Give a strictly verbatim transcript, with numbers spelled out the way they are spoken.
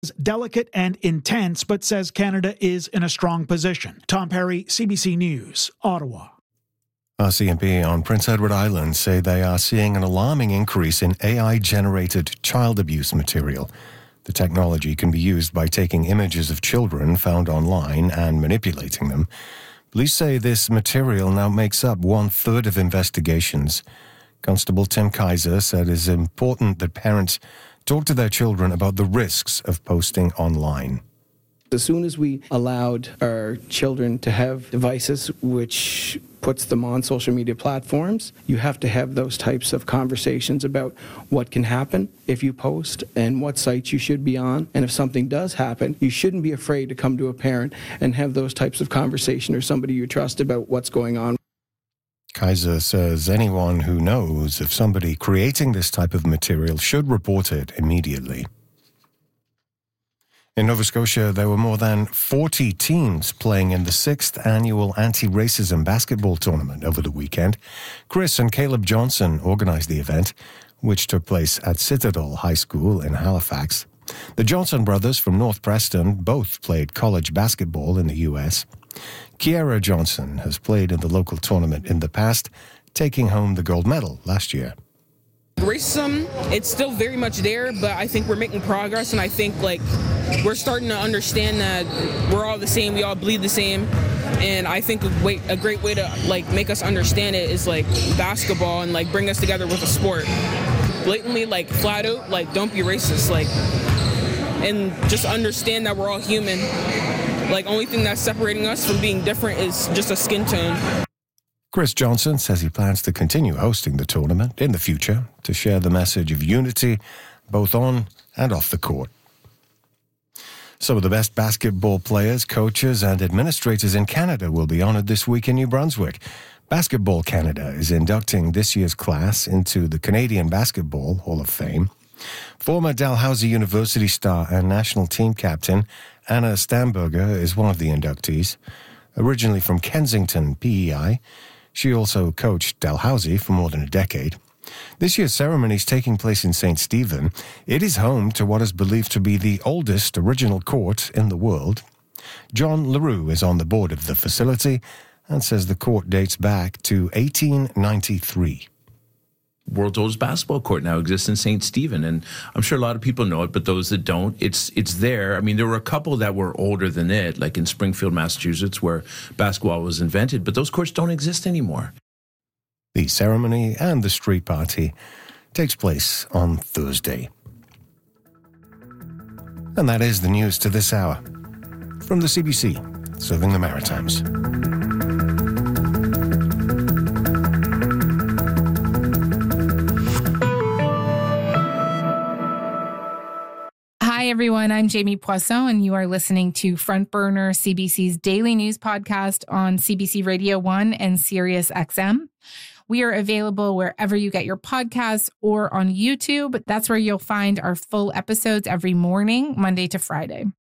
delicate and intense, but says Canada is in a strong position. Tom Perry, C B C News, Ottawa. R C M P on Prince Edward Island say they are seeing an alarming increase in A I-generated child abuse material. The technology can be used by taking images of children found online and manipulating them. Police say this material now makes up one-third of investigations. Constable Tim Kaiser said it is important that parents talk to their children about the risks of posting online. As soon as we allowed our children to have devices which puts them on social media platforms, you have to have those types of conversations about what can happen if you post and what sites you should be on. And if something does happen, you shouldn't be afraid to come to a parent and have those types of conversation or somebody you trust about what's going on. Kaiser says anyone who knows of somebody creating this type of material should report it immediately. In Nova Scotia, there were more than forty teams playing in the sixth annual anti-racism basketball tournament over the weekend. Chris and Caleb Johnson organized the event, which took place at Citadel High School in Halifax. The Johnson brothers from North Preston both played college basketball in the U S. Kiera Johnson has played in the local tournament in the past, taking home the gold medal last year. Racism, it's still very much there, but I think we're making progress, and I think like we're starting to understand that we're all the same, we all bleed the same, and I think a, way, a great way to like make us understand it is like basketball and like bring us together with a sport. Blatantly, like flat out, like don't be racist, like, and just understand that we're all human. Like, only thing that's separating us from being different is just a skin tone. Chris Johnson says he plans to continue hosting the tournament in the future to share the message of unity both on and off the court. Some of the best basketball players, coaches, and administrators in Canada will be honored this week in New Brunswick. Basketball Canada is inducting this year's class into the Canadian Basketball Hall of Fame. Former Dalhousie University star and national team captain Anna Stamberger is one of the inductees. Originally from Kensington, P E I, she also coached Dalhousie for more than a decade. This year's ceremony is taking place in Saint Stephen. It is home to what is believed to be the oldest original court in the world. John LaRue is on the board of the facility and says the court dates back to eighteen ninety-three. World's oldest basketball court now exists in Saint Stephen, and I'm sure a lot of people know it, but those that don't, it's it's there. I mean, there were a couple that were older than it, like in Springfield, Massachusetts, where basketball was invented, but those courts don't exist anymore. The ceremony and the street party takes place on Thursday. And that is the news to this hour. From the C B C, serving the Maritimes. Hi, everyone. I'm Jamie Poisson, and you are listening to Front Burner, C B C's daily news podcast on C B C Radio one and Sirius X M. We are available wherever you get your podcasts or on YouTube. That's where you'll find our full episodes every morning, Monday to Friday.